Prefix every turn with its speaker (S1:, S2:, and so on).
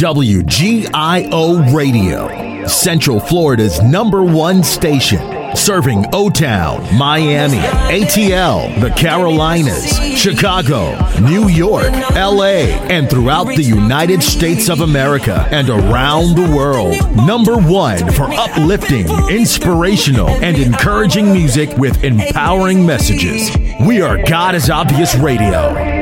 S1: WGIO Radio, Central Florida's #1 station, serving O-Town, Miami, ATL, the Carolinas, Chicago, New York, LA, and throughout the United States of America and around the world. #1 for uplifting, inspirational, and encouraging music with empowering messages. We are God is Obvious Radio.